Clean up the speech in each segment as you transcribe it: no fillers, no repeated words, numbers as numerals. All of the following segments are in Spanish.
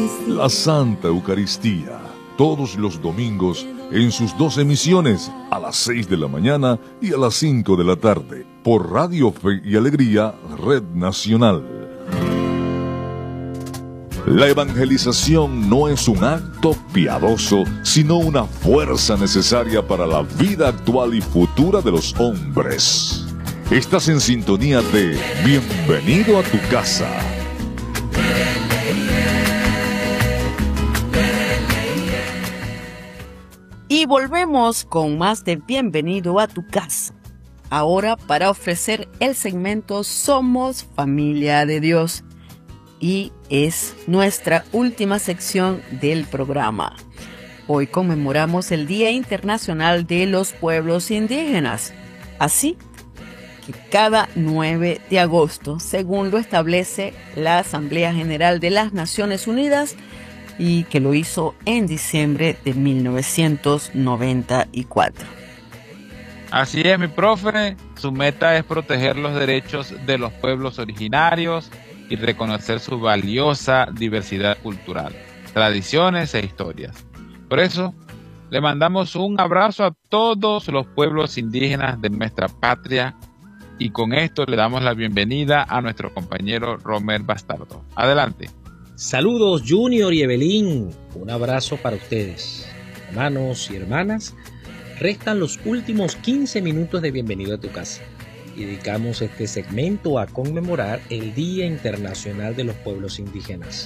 La Santa Eucaristía, todos los domingos en sus 2 emisiones, a las 6 de la mañana y a las 5 de la tarde, por Radio Fe y Alegría, Red Nacional. La evangelización no es un acto piadoso, sino una fuerza necesaria para la vida actual y futura de los hombres. Estás en sintonía de Bienvenido a tu casa. Y volvemos con más de Bienvenido a tu casa. Ahora para ofrecer el segmento Somos Familia de Dios. Y es nuestra última sección del programa. Hoy conmemoramos el Día Internacional de los Pueblos Indígenas. Así que cada 9 de agosto, según lo establece la Asamblea General de las Naciones Unidas, y que lo hizo en diciembre de 1994. Así es, mi profe. Su meta es proteger los derechos de los pueblos originarios y reconocer su valiosa diversidad cultural, tradiciones e historias. Por eso, le mandamos un abrazo a todos los pueblos indígenas de nuestra patria y con esto le damos la bienvenida a nuestro compañero Romer Bastardo. Adelante. Saludos Junior y Evelyn, un abrazo para ustedes. Hermanos y hermanas, restan los últimos 15 minutos de Bienvenido a tu casa. Y dedicamos este segmento a conmemorar el Día Internacional de los Pueblos Indígenas.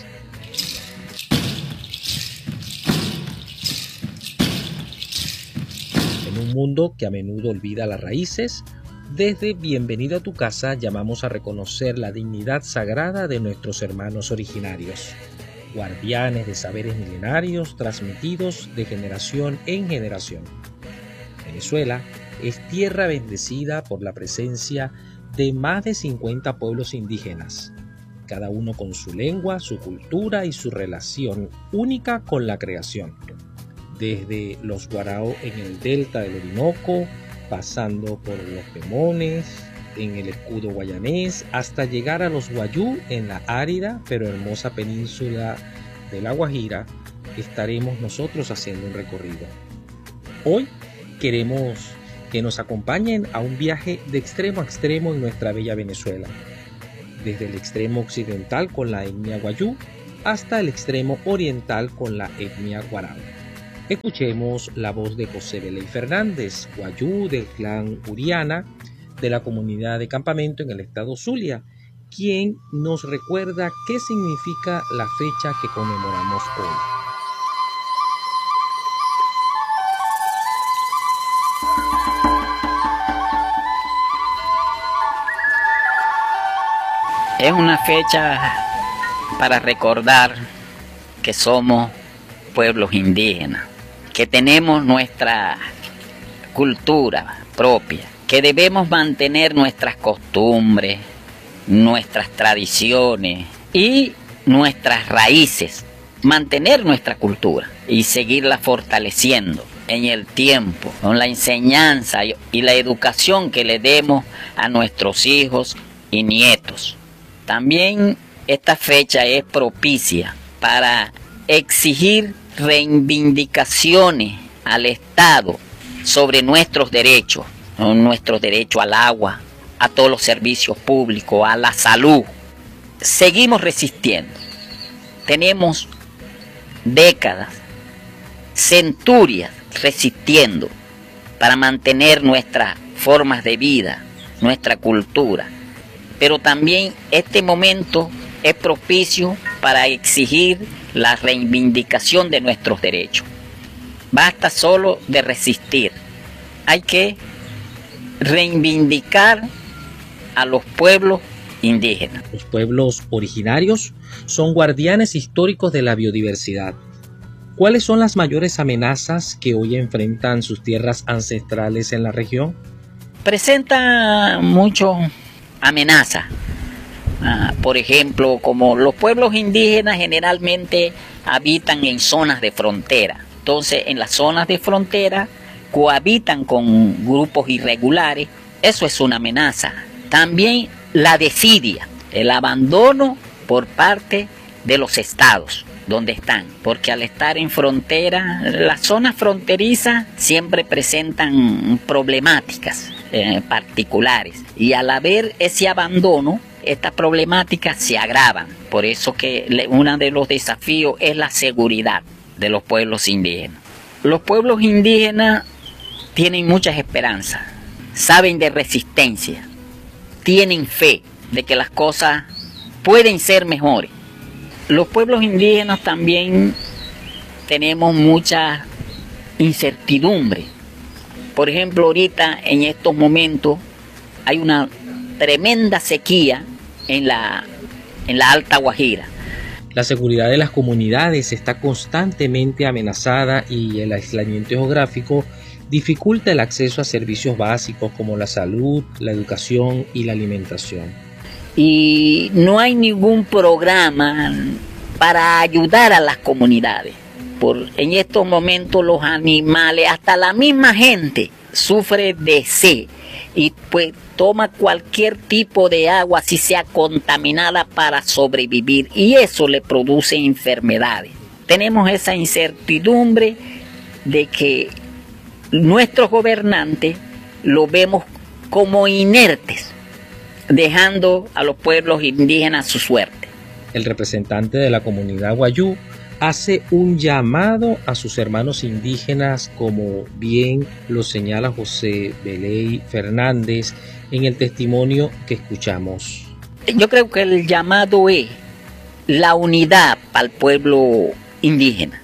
En un mundo que a menudo olvida las raíces, desde Bienvenido a tu casa llamamos a reconocer la dignidad sagrada de nuestros hermanos originarios, guardianes de saberes milenarios transmitidos de generación en generación. Venezuela es tierra bendecida por la presencia de más de 50 pueblos indígenas, cada uno con su lengua, su cultura y su relación única con la creación. Desde los Guarao en el delta del Orinoco, pasando por los Pemones, en el escudo guayanés, hasta llegar a los Wayuu en la árida pero hermosa península de La Guajira, estaremos nosotros haciendo un recorrido. Hoy queremos que nos acompañen a un viaje de extremo a extremo en nuestra bella Venezuela, desde el extremo occidental con la etnia Wayuu hasta el extremo oriental con la etnia Guarao. Escuchemos la voz de José Beley Fernández, Wayuu del clan Uriana, de la comunidad de Campamento en el estado Zulia, quien nos recuerda qué significa la fecha que conmemoramos hoy. Es una fecha para recordar que somos pueblos indígenas, que tenemos nuestra cultura propia, que debemos mantener nuestras costumbres, nuestras tradiciones y nuestras raíces, mantener nuestra cultura y seguirla fortaleciendo en el tiempo, con la enseñanza y la educación que le demos a nuestros hijos y nietos. También esta fecha es propicia para exigir reivindicaciones al Estado sobre nuestros derechos al agua, a todos los servicios públicos, a la salud. Seguimos resistiendo. Tenemos décadas, centurias resistiendo para mantener nuestras formas de vida, nuestra cultura. Pero también este momento es propicio para exigir la reivindicación de nuestros derechos. Basta solo de resistir. Hay que reivindicar a los pueblos indígenas. Los pueblos originarios son guardianes históricos de la biodiversidad. ¿Cuáles son las mayores amenazas que hoy enfrentan sus tierras ancestrales en la región? Presenta muchas amenazas. Por ejemplo, como los pueblos indígenas generalmente habitan en zonas de frontera. Entonces, en las zonas de frontera cohabitan con grupos irregulares. Eso es una amenaza. También la desidia, el abandono por parte de los estados. donde están, porque al estar en frontera, las zonas fronterizas siempre presentan problemáticas particulares, y al haber ese abandono, estas problemáticas se agravan. Por eso que uno de los desafíos es la seguridad de los pueblos indígenas. Los pueblos indígenas tienen muchas esperanzas, saben de resistencia, tienen fe de que las cosas pueden ser mejores. Los pueblos indígenas también tenemos mucha incertidumbre. Por ejemplo, ahorita en estos momentos hay una tremenda sequía en la Alta Guajira. La seguridad de las comunidades está constantemente amenazada y el aislamiento geográfico dificulta el acceso a servicios básicos como la salud, la educación y la alimentación. Y no hay ningún programa para ayudar a las comunidades. En estos momentos los animales, hasta la misma gente, sufre de sed y pues toma cualquier tipo de agua, si sea contaminada, para sobrevivir, y eso le produce enfermedades. Tenemos esa incertidumbre de que nuestros gobernantes lo vemos como inertes, dejando a los pueblos indígenas a su suerte. El representante de la comunidad Wayuu hace un llamado a sus hermanos indígenas, como bien lo señala José Beley Fernández en el testimonio que escuchamos. Yo creo que el llamado es la unidad para el pueblo indígena.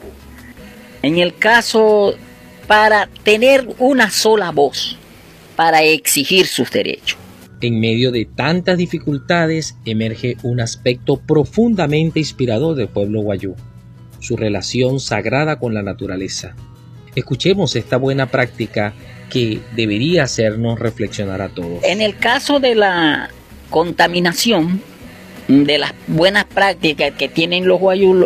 En el caso, para tener una sola voz, para exigir sus derechos. En medio de tantas dificultades emerge un aspecto profundamente inspirador del pueblo Wayuu: su relación sagrada con la naturaleza. Escuchemos esta buena práctica que debería hacernos reflexionar a todos. En el caso de la contaminación, de las buenas prácticas que tienen los Wayuu,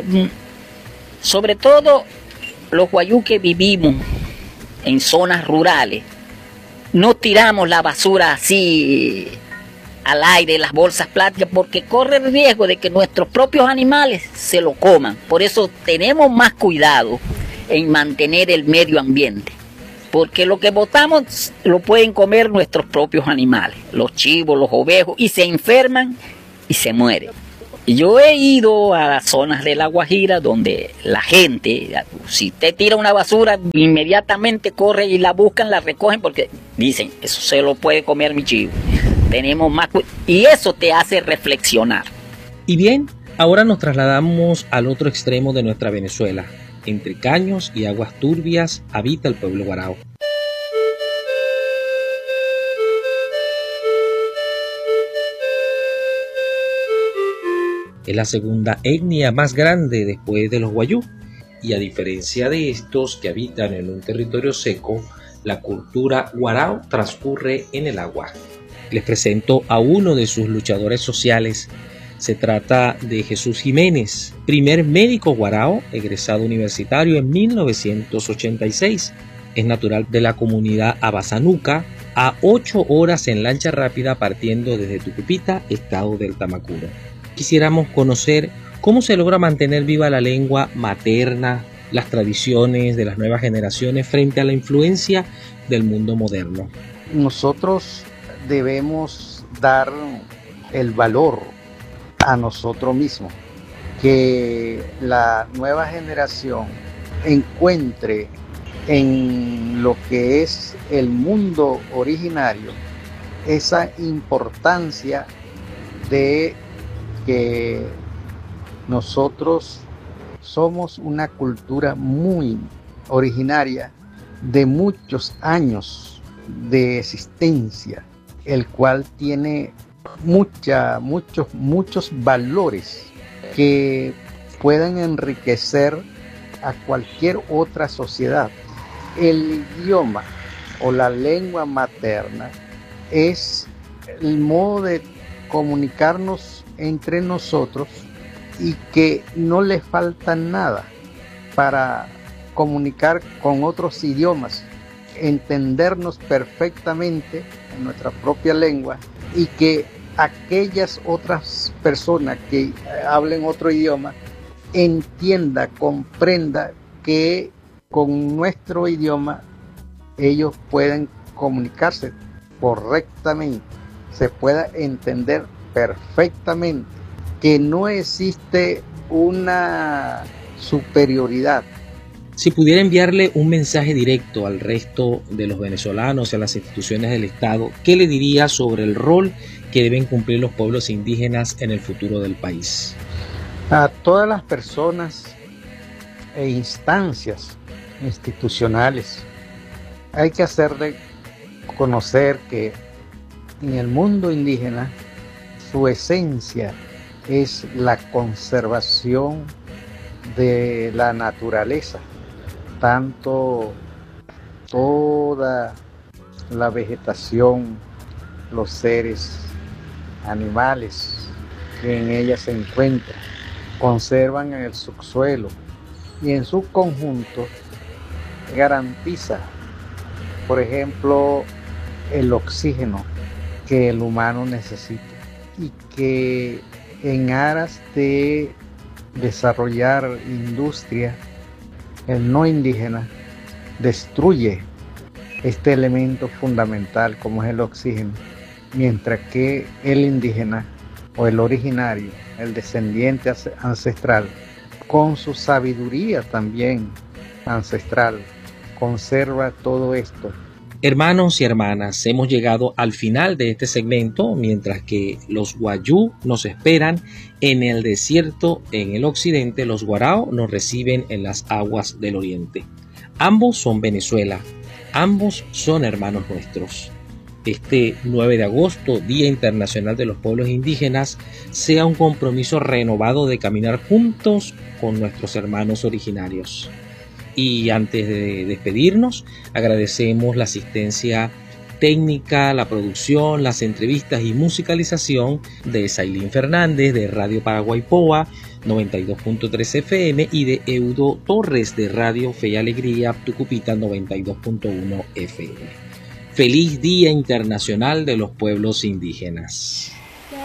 sobre todo los Wayuu que vivimos en zonas rurales, no tiramos la basura así al aire, las bolsas plásticas, porque corre el riesgo de que nuestros propios animales se lo coman. Por eso tenemos más cuidado en mantener el medio ambiente, porque lo que botamos lo pueden comer nuestros propios animales, los chivos, los ovejos, y se enferman y se mueren. Yo he ido a las zonas de La Guajira donde la gente, si te tira una basura, inmediatamente corre y la buscan, la recogen, porque dicen, eso se lo puede comer mi chivo. Tenemos más, y eso te hace reflexionar. Y bien, ahora nos trasladamos al otro extremo de nuestra Venezuela. Entre caños y aguas turbias habita el pueblo Guarao. Es la segunda etnia más grande después de los Wayuu, y a diferencia de estos que habitan en un territorio seco, la cultura Guarao transcurre en el agua. Les presento a uno de sus luchadores sociales. Se trata de Jesús Jiménez, primer médico Guarao, egresado universitario en 1986. Es natural de la comunidad Abasanuca, a 8 horas en lancha rápida partiendo desde Tucupita, estado del Tamacuro. Quisiéramos conocer cómo se logra mantener viva la lengua materna, las tradiciones de las nuevas generaciones frente a la influencia del mundo moderno. Nosotros debemos dar el valor a nosotros mismos, que la nueva generación encuentre en lo que es el mundo originario esa importancia de que nosotros somos una cultura muy originaria de muchos años de existencia, el cual tiene muchos valores que pueden enriquecer a cualquier otra sociedad. El idioma o la lengua materna es el modo de comunicarnos entre nosotros y que no le falta nada para comunicar con otros idiomas, entendernos perfectamente en nuestra propia lengua, y que aquellas otras personas que hablen otro idioma entienda, comprenda que con nuestro idioma ellos pueden comunicarse correctamente, se pueda entender perfectamente, que no existe una superioridad. Si pudiera enviarle un mensaje directo al resto de los venezolanos y a las instituciones del Estado, ¿qué le diría sobre el rol que deben cumplir los pueblos indígenas en el futuro del país? A todas las personas e instancias institucionales hay que hacerle conocer que en el mundo indígena su esencia es la conservación de la naturaleza, tanto toda la vegetación, los seres animales que en ella se encuentran, conservan en el subsuelo y en su conjunto garantiza, por ejemplo, el oxígeno que el humano necesita, y que en aras de desarrollar industria, el no indígena destruye este elemento fundamental como es el oxígeno, mientras que el indígena o el originario, el descendiente ancestral, con su sabiduría también ancestral, conserva todo esto. Hermanos y hermanas, hemos llegado al final de este segmento, mientras que los Wayuu nos esperan en el desierto en el occidente, los Warao nos reciben en las aguas del oriente. Ambos son Venezuela, ambos son hermanos nuestros. Este 9 de agosto, Día Internacional de los Pueblos Indígenas, sea un compromiso renovado de caminar juntos con nuestros hermanos originarios. Y antes de despedirnos, agradecemos la asistencia técnica, la producción, las entrevistas y musicalización de Sailín Fernández de Radio Paraguay-Poa 92.3 FM y de Eudo Torres de Radio Fe y Alegría Tucupita 92.1 FM. Feliz Día Internacional de los Pueblos Indígenas.